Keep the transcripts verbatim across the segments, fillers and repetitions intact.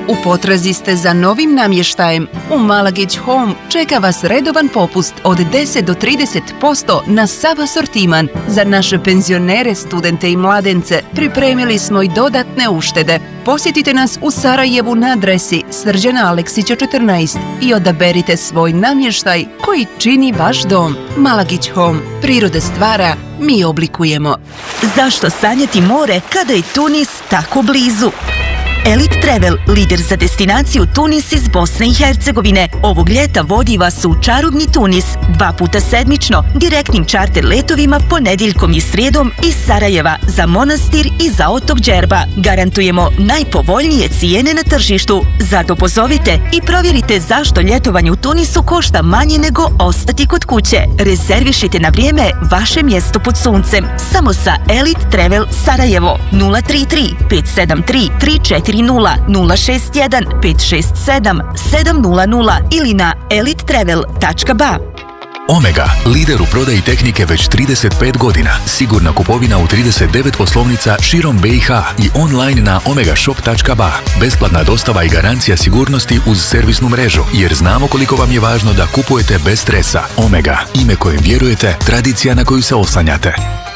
U potrazi ste za novim namještajem? U Malagić Home čeka vas redovan popust od deset do trideset posto na sav asortiman. Za naše penzionere, studente i mladence pripremili smo i dodatne uštede. Posjetite nas u Sarajevu na adresi Srđana Aleksića četrnaest i odaberite svoj namještaj koji čini vaš dom. Malagić Home. Prirode stvara, mi oblikujemo. Zašto sanjati more kada je Tunis tako blizu? Elite Travel, lider za destinaciju Tunis iz Bosne i Hercegovine, ovog ljeta vodi vas u čarobni Tunis, dva puta sedmično, direktnim čarter letovima ponedjeljkom i srijedom iz Sarajeva za Monastir i za otok Džerba. Garantujemo najpovoljnije cijene na tržištu. Zato pozovite i provjerite zašto ljetovanje u Tunisu košta manje nego ostati kod kuće. Rezervišite na vrijeme vaše mjesto pod suncem. Samo sa Elite Travel Sarajevo nula tri tri pet sedam tri tri četiri nula nula šest jedan pet šest sedam sedam nula nula ili na elite travel tačka ba. Omega, lider u prodaji tehnike već trideset pet godina. Sigurna kupovina u trideset devet poslovnica širom B i H i online na omega shop tačka ba. Besplatna dostava i garancija sigurnosti uz servisnu mrežu, jer znamo koliko vam je važno da kupujete bez stresa. Omega, ime kojem vjerujete, tradicija na koju se oslanjate.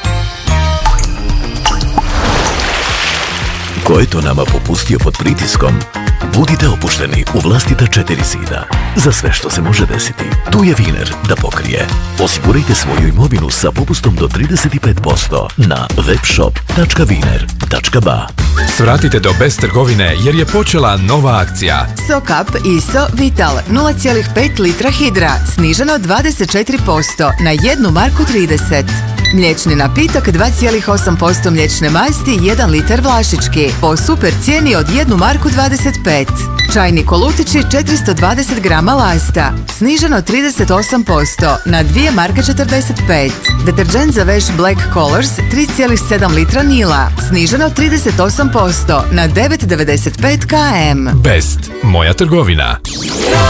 Ko je to nama popustio pod pritiskom? Budite opušteni u vlastita četiri zida. Za sve što se može desiti, tu je Wiener da pokrije. Osigurajte svoju imovinu sa popustom do trideset pet posto na webshop tačka wiener tačka ba. Svratite do Best trgovine jer je počela nova akcija. SoCap I S O Vital nula zarez pet litra hidra sniženo dvadeset četiri posto na jednu marku trideset. Mliječni napitak dva zarez osam posto mliječne masti jedan litar Vlašički po super cijeni od jednu marku dvadeset pet. Čajni kolutići četiristo dvadeset grama lasta sniženo trideset osam posto na dvije marke četrdeset pet. Deterđent za veš Black Colors tri zarez sedam litra Nila sniženo trideset osam posto na devet zarez devedeset pet km. Best, moja trgovina.